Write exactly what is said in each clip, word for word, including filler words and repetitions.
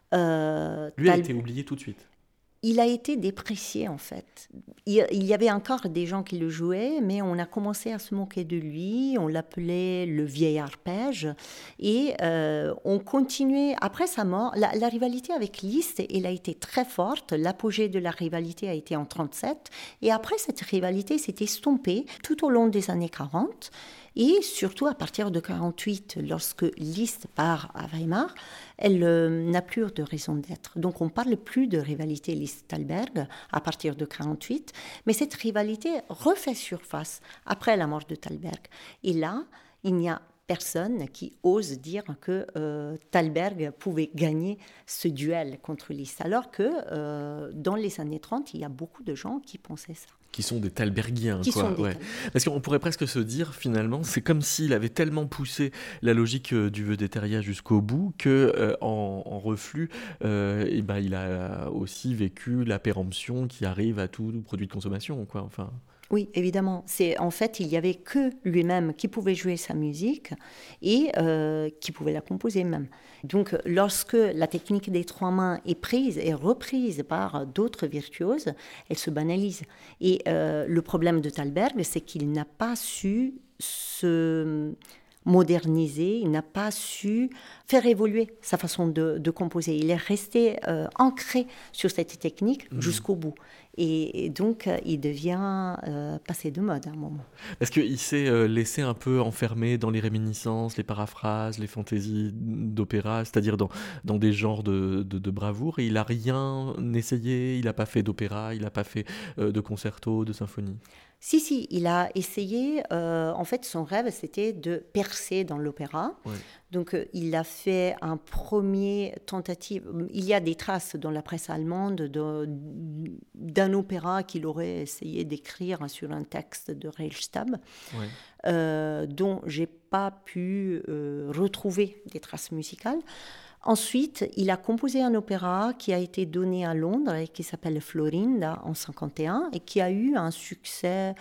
Euh, Lui a Tal- été oublié tout de suite. Il a été déprécié, en fait. Il, il y avait encore des gens qui le jouaient, mais on a commencé à se moquer de lui. On l'appelait le vieil arpège. Et euh, on continuait, après sa mort, la, la rivalité avec Liszt, elle a été très forte. L'apogée de la rivalité a été en trente-sept. Et après, cette rivalité s'est estompée tout au long des années quarante. Et surtout à partir de quarante-huit, lorsque Liszt part à Weimar, elle euh, n'a plus de raison d'être. Donc on ne parle plus de rivalité Liszt-Thalberg à partir de quarante-huit, mais cette rivalité refait surface après la mort de Thalberg. Et là, il n'y a personne qui ose dire que euh, Thalberg pouvait gagner ce duel contre Liszt, alors que euh, dans les années trente, il y a beaucoup de gens qui pensaient ça. Qui sont des Thalbergiens, Qui quoi. sont des Ouais. Parce qu'on pourrait presque se dire, finalement, c'est comme s'il avait tellement poussé la logique euh, du Vedetteria jusqu'au bout que, euh, en, en reflux, euh, et ben, il a aussi vécu la péremption qui arrive à tout produit de consommation, quoi. Enfin. Oui, évidemment. C'est, en fait, il n'y avait que lui-même qui pouvait jouer sa musique et euh, qui pouvait la composer même. Donc, lorsque la technique des trois mains est prise et reprise par d'autres virtuoses, elle se banalise. Et euh, le problème de Thalberg, c'est qu'il n'a pas su se moderniser, il n'a pas su faire évoluer sa façon de, de composer. Il est resté euh, ancré sur cette technique mmh. jusqu'au bout. Et, et donc, euh, il devient euh, passé de mode à un moment. Est-ce qu'il s'est euh, laissé un peu enfermer dans les réminiscences, les paraphrases, les fantaisies d'opéra, c'est-à-dire dans, dans des genres de, de, de bravoure, et il n'a rien essayé, il n'a pas fait d'opéra, il n'a pas fait euh, de concerto, de symphonie? Si, si, il a essayé. Euh, en fait, son rêve, c'était de percer dans l'opéra. Ouais. Donc, euh, il a fait un premier tentative. Il y a des traces dans la presse allemande de, d'un opéra qu'il aurait essayé d'écrire sur un texte de Reichstab, ouais. euh, dont j'ai pas pu euh, retrouver des traces musicales. Ensuite, il a composé un opéra qui a été donné à Londres et qui s'appelle Florinda en cinquante et un et qui a eu un succès,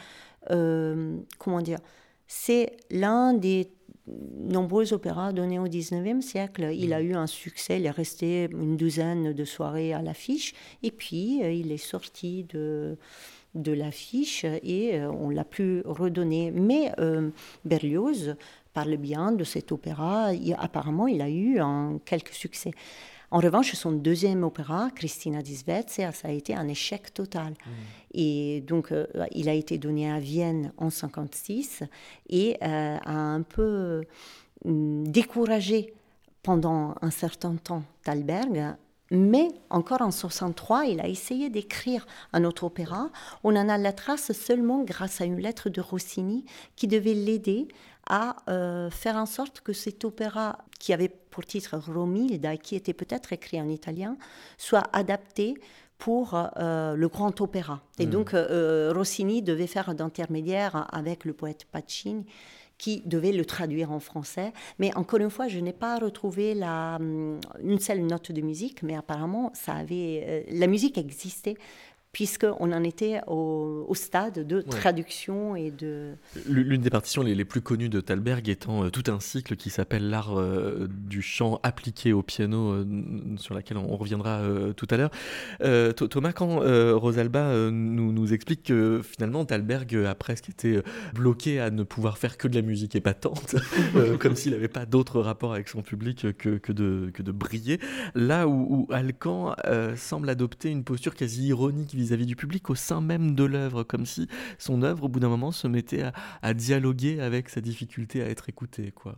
euh, comment dire, c'est l'un des nombreux opéras donnés au dix-neuvième siècle. Il a eu un succès, il est resté une douzaine de soirées à l'affiche et puis euh, il est sorti de... de l'affiche et euh, on l'a plus redonné. Mais euh, Berlioz parle bien de cet opéra. Il, apparemment, il a eu un, quelques succès. En revanche, son deuxième opéra, Cristina di Svezia, ça a été un échec total. Mmh. Et donc, euh, il a été donné à Vienne en cinquante-six et euh, a un peu euh, découragé pendant un certain temps Thalberg. Mais encore en soixante-trois, il a essayé d'écrire un autre opéra. On en a la trace seulement grâce à une lettre de Rossini qui devait l'aider à euh, faire en sorte que cet opéra, qui avait pour titre Romilda, qui était peut-être écrit en italien, soit adapté pour euh, le grand opéra. Et mmh. donc, euh, Rossini devait faire d'intermédiaire avec le poète Pacini, qui devait le traduire en français. Mais encore une fois, je n'ai pas retrouvé la, une seule note de musique, mais apparemment, ça avait, euh, la musique existait, puisqu'on en était au, au stade de traduction ouais. et de... L'une des partitions les, les plus connues de Thalberg étant euh, tout un cycle qui s'appelle l'art euh, du chant appliqué au piano, euh, sur laquelle on, on reviendra euh, tout à l'heure. Euh, Thomas, quand euh, Rosalba euh, nous, nous explique que finalement Thalberg a presque été bloqué à ne pouvoir faire que de la musique épatante, euh, comme s'il n'avait pas d'autre rapport avec son public que, que, de, que de briller, là où, où Alcan euh, semble adopter une posture quasi ironique vis-à-vis du public au sein même de l'œuvre, comme si son œuvre, au bout d'un moment, se mettait à, à dialoguer avec sa difficulté à être écoutée, quoi.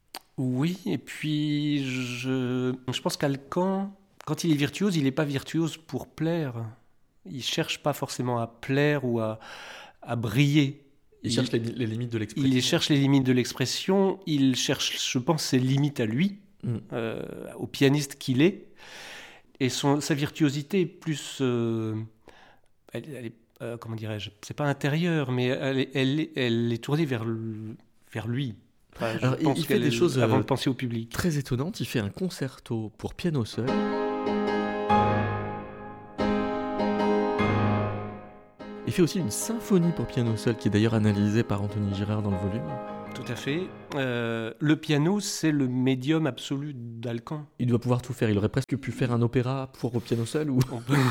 Oui, et puis je, je pense qu'Alcan, quand il est virtuose, il n'est pas virtuose pour plaire. Il ne cherche pas forcément à plaire ou à, à briller. Il, il cherche les, les limites de l'expression. Il cherche les limites de l'expression. Il cherche, je pense, ses limites à lui, mm. euh, au pianiste qu'il est. Et son, sa virtuosité est plus... Euh, Elle, elle est, euh, comment dirais-je, c'est pas intérieure, mais elle est, elle est, elle est tournée vers, le, vers lui. Enfin, je Alors, pense il fait des est, choses avant euh, de penser au public. Très étonnantes. Il fait un concerto pour piano seul. Il fait aussi une symphonie pour piano seul, qui est d'ailleurs analysée par Anthony Girard dans le volume. Tout à fait. Euh, le piano, c'est le médium absolu d'Alkan. Il doit pouvoir tout faire. Il aurait presque pu faire un opéra pour au piano seul ou...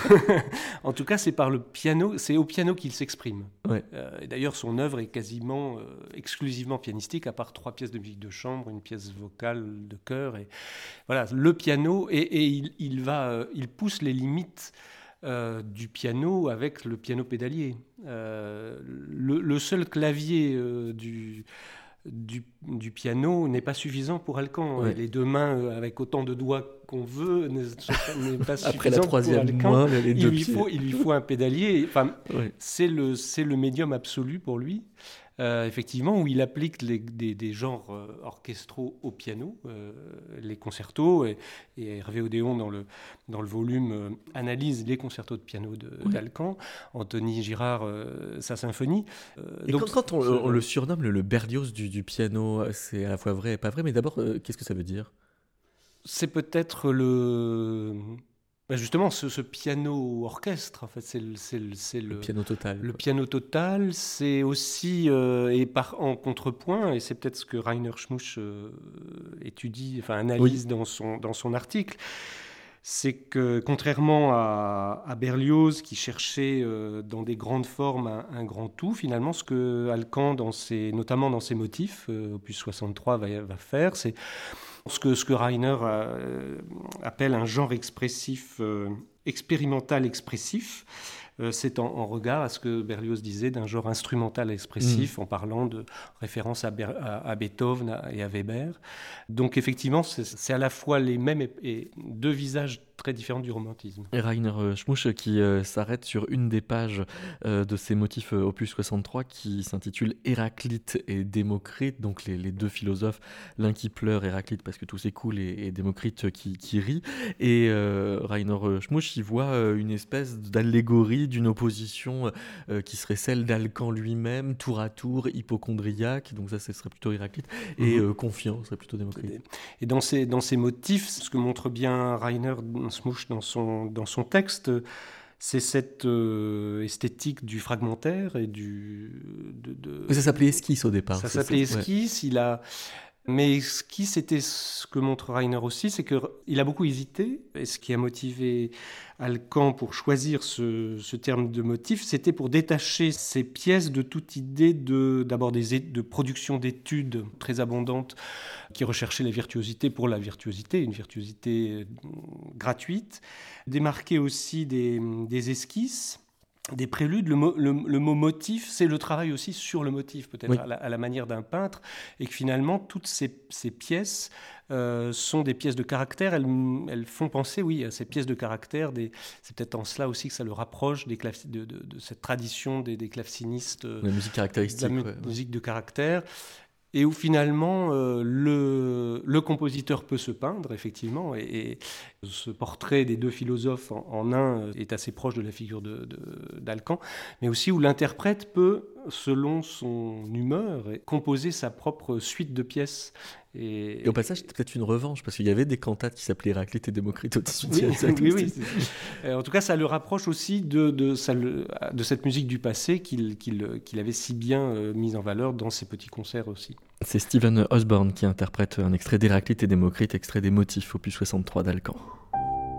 En tout cas, c'est par le piano, c'est au piano qu'il s'exprime. Ouais. Euh, et d'ailleurs, son œuvre est quasiment euh, exclusivement pianistique, à part trois pièces de musique de chambre, une pièce vocale de chœur. Et voilà, le piano, et, et il, il va, euh, il pousse les limites euh, du piano avec le piano pédalier. Euh, le, le seul clavier euh, du Du, du piano n'est pas suffisant pour Alkan. Ouais. Les deux mains euh, avec autant de doigts qu'on veut n'est, n'est pas suffisant. Après la troisième pour Alkan. main, les deux il lui pieds. faut, il lui faut un pédalier. Enfin, ouais. c'est le c'est le médium absolu pour lui. Euh, effectivement, où il applique les, des, des genres euh, orchestraux au piano, euh, les concertos, et, et Hervé Odéon, dans le, dans le volume, euh, analyse les concertos de piano de, oui. d'Alkan, Anthony Girard, euh, sa symphonie. Euh, et donc, quand, quand on, on le surnomme le, le Berlioz du, du piano, c'est à la fois vrai et pas vrai, mais d'abord, euh, qu'est-ce que ça veut dire ? C'est peut-être le... Ben justement, ce, ce piano-orchestre, en fait, c'est le, c'est le, c'est le, le piano total. Le piano total, c'est aussi, euh, et par, en contrepoint, et c'est peut-être ce que Rainer Schmuch euh, étudie, enfin analyse oui. dans, son, dans son article, c'est que contrairement à, à Berlioz, qui cherchait euh, dans des grandes formes un, un grand tout, finalement, ce que Alkan, dans ses, notamment dans ses motifs, euh, opus soixante-trois, va, va faire, c'est... Ce que, ce que Rainer euh, appelle un genre expressif, euh, expérimental expressif, euh, c'est en, en regard à ce que Berlioz disait d'un genre instrumental expressif, mmh. en parlant de référence à, Ber, à, à Beethoven et à Weber. Donc effectivement, c'est, c'est à la fois les mêmes et, et deux visages très différents du romantisme. Et Rainer Schmuch qui euh, s'arrête sur une des pages euh, de ses motifs euh, opus soixante-trois qui s'intitule Héraclite et Démocrite, donc les, les deux philosophes, l'un qui pleure, Héraclite parce que tout s'écoule, et, et Démocrite qui, qui rit. Et euh, Rainer Schmuch y voit euh, une espèce d'allégorie d'une opposition euh, qui serait celle d'Alkan lui-même, tour à tour, hypocondriaque, donc ça ce serait plutôt Héraclite, et euh, confiant, ce serait plutôt Démocrite. Et dans ces, dans ces motifs, ce que montre bien Rainer Schmuch dans son, dans son texte, c'est cette euh, esthétique du fragmentaire et du... De, de... Ça s'appelait esquisse au départ. Ça s'appelait esquisse, ouais. il a... Mais ce qui, c'était ce que montre Rainer aussi, c'est qu'il a beaucoup hésité. Et ce qui a motivé Alkan pour choisir ce, ce terme de motif, c'était pour détacher ces pièces de toute idée de, d'abord des, de production d'études très abondantes qui recherchaient la virtuosité pour la virtuosité, une virtuosité gratuite. Démarquer aussi des, des esquisses, des préludes. Le mot, le, le mot motif, c'est le travail aussi sur le motif, peut-être oui. à, la, à la manière d'un peintre, et que finalement, toutes ces, ces pièces euh, sont des pièces de caractère. Elles, elles font penser, oui, à ces pièces de caractère. Des, c'est peut-être en cela aussi que ça le rapproche des clav- de, de, de cette tradition des, des clavecinistes. La musique caractéristique. La mu- ouais. musique de caractère. Et où finalement euh, le, le compositeur peut se peindre, effectivement, et, et ce portrait des deux philosophes en, en un est assez proche de la figure de, de, d'Alkan, mais aussi où l'interprète peut, selon son humeur, composer sa propre suite de pièces. Et, et au passage, c'était peut-être une revanche, parce qu'il y avait des cantates qui s'appelaient Héraclite et Démocrite au dix-huitième oui, siècle. Oui, oui. C'est... En tout cas, ça le rapproche aussi de, de, ça le, de cette musique du passé qu'il, qu'il, qu'il avait si bien euh, mise en valeur dans ses petits concerts aussi. C'est Stephen Osborne qui interprète un extrait d'Héraclite et Démocrite, extrait des motifs opus soixante-trois d'Alkan.